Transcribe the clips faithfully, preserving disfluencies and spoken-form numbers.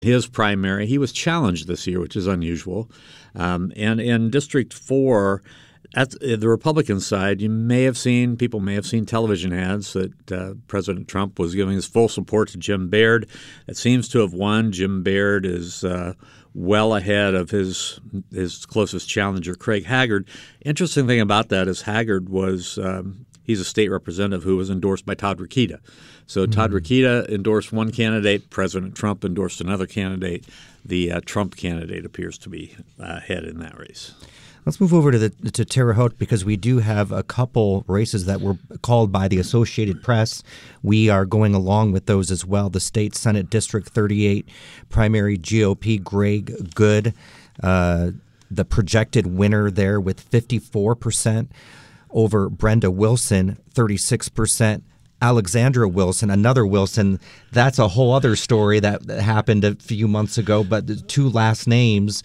his primary. He was challenged this year, which is unusual. Um, and in District four, at the Republican side, you may have seen, people may have seen television ads that uh, President Trump was giving his full support to Jim Baird. It seems to have won. Jim Baird is uh, well ahead of his his closest challenger, Craig Haggard. Interesting thing about that is Haggard was um, he's a state representative who was endorsed by Todd Rokita. So mm-hmm. Todd Rokita endorsed one candidate. President Trump endorsed another candidate. The uh, Trump candidate appears to be uh, ahead in that race. Let's move over to the to Terre Haute because we do have a couple races that were called by the Associated Press. We are going along with those as well. The State Senate District thirty-eight primary G O P, Greg Good, uh, the projected winner there with fifty-four percent over Brenda Wilson, thirty-six percent. Alexandra Wilson, another Wilson, that's a whole other story that happened a few months ago, but the two last names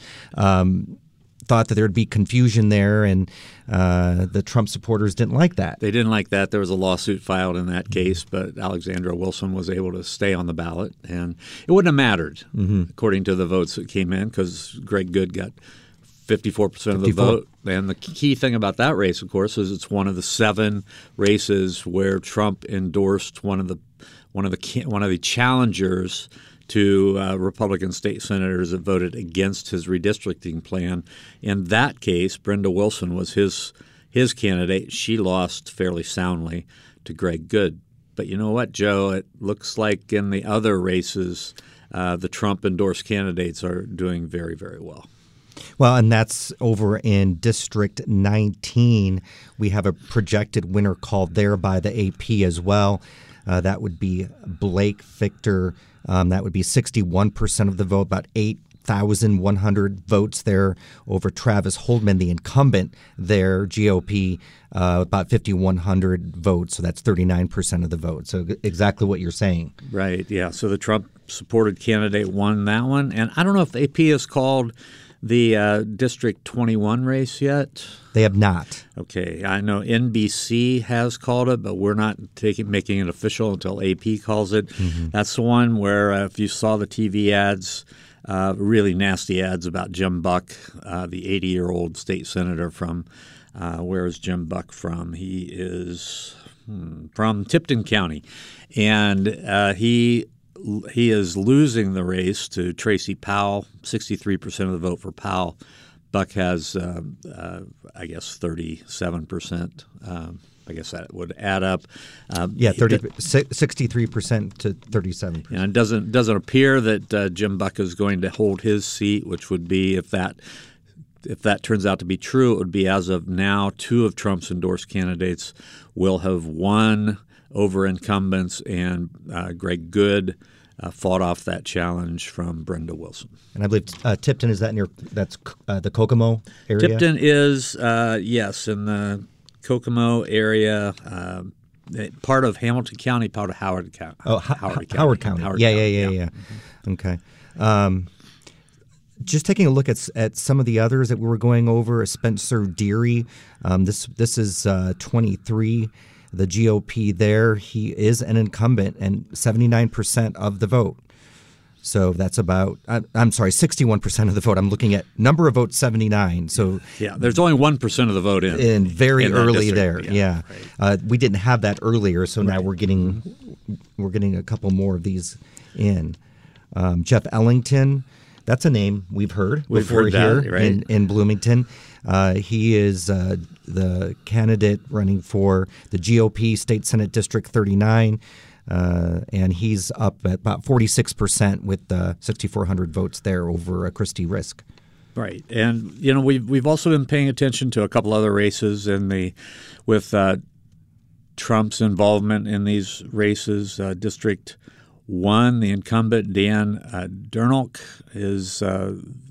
um thought that there would be confusion there, and uh, the Trump supporters didn't like that. They didn't like that. There was a lawsuit filed in that case, but Alexandra Wilson was able to stay on the ballot, and it wouldn't have mattered, mm-hmm. according to the votes that came in, because Greg Good got fifty-four percent of the vote. And the key thing about that race, of course, is it's one of the seven races where Trump endorsed one of the one of the one of the challengers to uh, Republican state senators that voted against his redistricting plan. In that case, Brenda Wilson was his his candidate. She lost fairly soundly to Greg Good. But you know what, Joe? It looks like in the other races, uh, the Trump-endorsed candidates are doing very, very well. Well, and that's over in District nineteen. We have a projected winner called there by the A P as well. Uh, that would be Blake Victor. Um, that would be sixty-one percent of the vote, about eight thousand one hundred votes there over Travis Holdman, the incumbent there, G O P, uh, about fifty-one hundred votes. So that's thirty-nine percent of the vote. So exactly what you're saying. Right, yeah. So the Trump-supported candidate won that one. And I don't know if A P has called the uh, District twenty-one race yet. They have not. Okay. I know N B C has called it, but we're not taking making it official until A P calls it. Mm-hmm. That's the one where uh, if you saw the T V ads, uh, really nasty ads about Jim Buck, uh, the eighty-year-old state senator from uh, – where is Jim Buck from? He is hmm, from Tipton County. And uh, he – He is losing the race to Tracy Powell, sixty-three percent of the vote for Powell. Buck has, uh, uh, I guess, thirty-seven percent. Um, I guess that would add up. Um, yeah, thirty, sixty-three percent to thirty-seven percent. And it doesn't, doesn't appear that uh, Jim Buck is going to hold his seat, which would be, if that if that turns out to be true, it would be as of now two of Trump's endorsed candidates will have won over incumbents, and uh, Greg Good uh, fought off that challenge from Brenda Wilson. And I believe uh, Tipton, is that near that's uh, the Kokomo area? Tipton is, uh, yes, in the Kokomo area, uh, part of Hamilton County, part of Howard County. Oh, H- Howard County. Howard County. Howard yeah, County. yeah, yeah, yeah, yeah. Mm-hmm. Okay. Um, just taking a look at at some of the others that we were going over, Spencer Deary. Um, this this is uh, twenty-three. The G O P there, he is an incumbent and seventy-nine percent of the vote. So that's about, I'm sorry, sixty-one percent of the vote. I'm looking at number of votes, seventy-nine. So yeah, there's only one percent of the vote in. In very in early there, yeah. yeah. Right. Uh, we didn't have that earlier, so right. now we're getting we're getting a couple more of these in. Um, Jeff Ellington, that's a name we've heard we've before heard here that, right? in, in Bloomington. Uh, he is uh, the candidate running for the G O P State Senate District thirty-nine, uh, and he's up at about forty-six percent with uh, sixty-four hundred votes there over uh, Christy Risk. Right, and you know we've we've also been paying attention to a couple other races in the with uh, Trump's involvement in these races. Uh, District One, the incumbent Dan uh, Durnok is uh,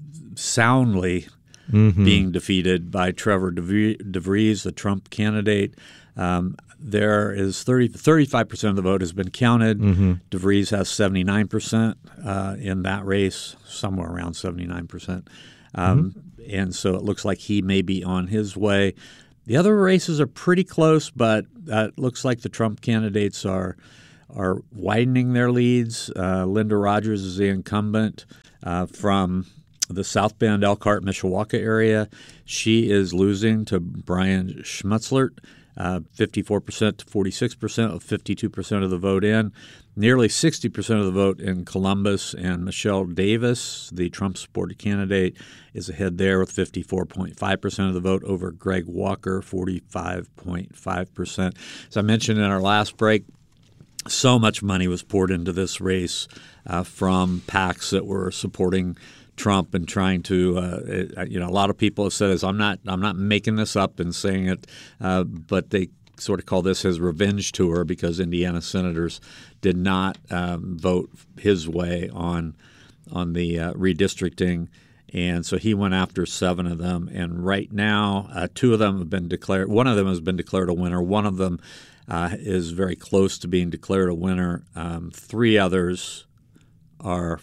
soundly. Mm-hmm. being defeated by Trevor DeVries, the Trump candidate. Um, there is thirty, thirty-five percent of the vote has been counted. Mm-hmm. DeVries has seventy-nine percent uh, in that race, somewhere around seventy-nine percent. Um, mm-hmm. And so it looks like he may be on his way. The other races are pretty close, but uh, it looks like the Trump candidates are are widening their leads. Uh, Linda Rogers is the incumbent uh, from the South Bend, Elkhart, Mishawaka area. She is losing to Brian Schmutzlert, uh, fifty-four percent to forty-six percent, with fifty-two percent of the vote in. Nearly sixty percent of the vote in Columbus, and Michelle Davis, the Trump-supported candidate, is ahead there with fifty-four point five percent of the vote over Greg Walker, forty-five point five percent. As I mentioned in our last break, so much money was poured into this race uh, from PACs that were supporting Trump and trying to, uh, you know, a lot of people have said this. I'm not, I'm not making this up and saying it, uh, but they sort of call this his revenge tour because Indiana senators did not um, vote his way on on the uh, redistricting, and so he went after seven of them. And right now, uh, two of them have been declared. One of them has been declared a winner. One of them uh, is very close to being declared a winner. Um, three others are.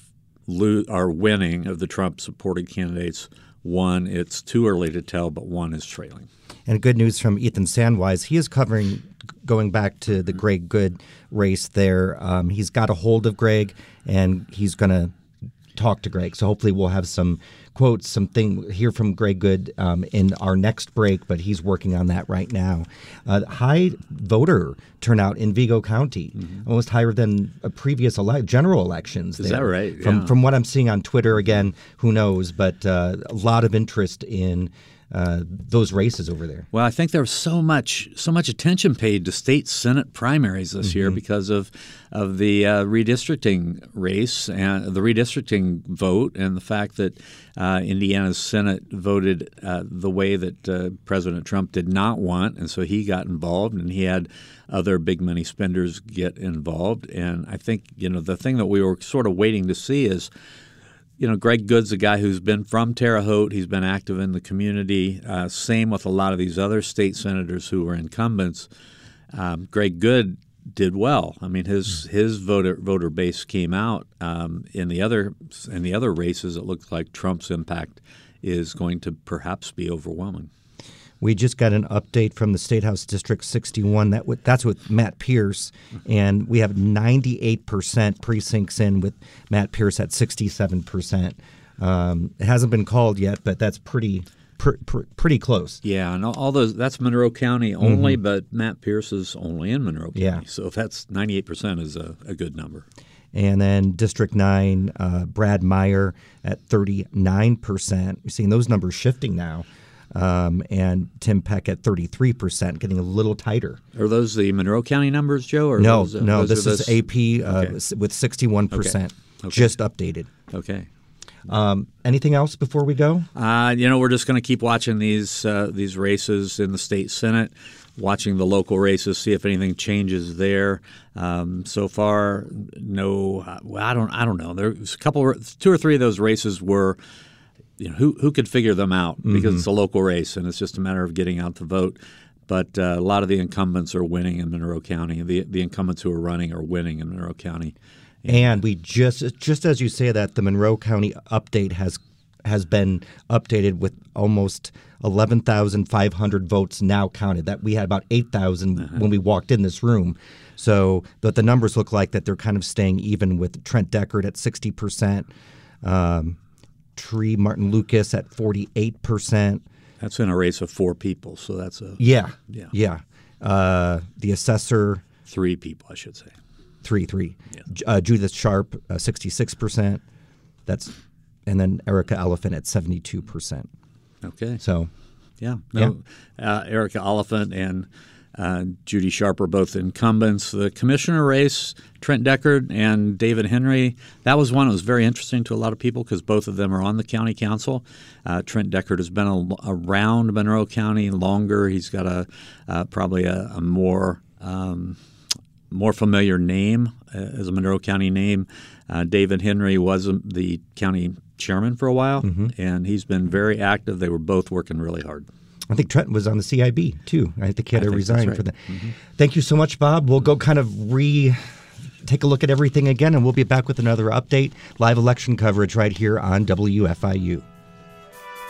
are winning of the Trump-supported candidates. One, it's too early to tell, but one is trailing. And good news from Ethan Sandwise. He is covering, going back to the Greg Good race there. Um, he's got a hold of Greg, and he's going to talk to Greg. So hopefully we'll have some quotes, something hear from Greg Good um, in our next break, but he's working on that right now. Uh, high voter turnout in Vigo County, mm-hmm. almost higher than a previous ele- general elections. Is there. that right? From, yeah. from what I'm seeing on Twitter, again, who knows, but uh, a lot of interest in Uh, those races over there. Well, I think there was so much so much attention paid to state Senate primaries this mm-hmm. year because of of the uh, redistricting race and the redistricting vote, and the fact that uh, Indiana's Senate voted uh, the way that uh, President Trump did not want, and so he got involved, and he had other big money spenders get involved. And I think you know the thing that we were sort of waiting to see is. You know, Greg Good's a guy who's been from Terre Haute. He's been active in the community. Uh, same with a lot of these other state senators who were incumbents. Um, Greg Good did well. I mean, his his voter voter base came out. Um, in the other in the other races, it looks like Trump's impact is going to perhaps be overwhelming. We just got an update from the State House District sixty-one. That w- that's with Matt Pierce, and we have ninety-eight percent precincts in with Matt Pierce at sixty-seven percent. Um, it hasn't been called yet, but that's pretty pr- pr- pretty close. Yeah, and all those that's Monroe County only, mm-hmm. but Matt Pierce is only in Monroe County. Yeah. So that's ninety-eight percent is a, a good number. And then District nine, uh, Brad Meyer at thirty-nine percent. We're seeing those numbers shifting now. Um, and Tim Peck at thirty-three percent, getting a little tighter. Are those the Monroe County numbers, Joe? Or no, those, uh, no, those this is A P uh, okay. with sixty-one percent, okay. Okay. just updated. Okay. Um, anything else before we go? Uh, you know, we're just going to keep watching these uh, these races in the state Senate, watching the local races, see if anything changes there. Um, so far, no. Uh, well, I don't. I don't know. There's a couple, two or three of those races were. You know, who who could figure them out because mm-hmm. it's a local race and it's just a matter of getting out the vote. But uh, a lot of the incumbents are winning in Monroe County. The the incumbents who are running are winning in Monroe County. And, and we just just as you say that, the Monroe County update has has been updated with almost eleven thousand five hundred votes now counted. That we had about eight thousand uh-huh. when we walked in this room. So, but the numbers look like that they're kind of staying even with Trent Deckard at sixty percent. Um, Tree Martin Lucas at forty-eight percent. That's in a race of four people, so that's a yeah, yeah, yeah. Uh, the assessor, three people, I should say, three, three. Yeah. Uh, Judith Sharp, uh, sixty-six percent. That's, and then Erica Elephant at seventy-two percent. Okay, so yeah, no, yeah. Uh, Erica Elephant and. Uh, Judy Sharp are both incumbents. The commissioner race, Trent Deckard and David Henry, that was one that was very interesting to a lot of people because both of them are on the county council. Uh, Trent Deckard has been a, around Monroe County longer. He's got a uh, probably a, a more um, more familiar name uh, as a Monroe County name. Uh, David Henry was the county chairman for a while, mm-hmm. and he's been very active. They were both working really hard. I think Trent was on the C I B, too. I think he had I to resign right. for that. Mm-hmm. Thank you so much, Bob. We'll go kind of re take a look at everything again, and we'll be back with another update, live election coverage right here on W F I U.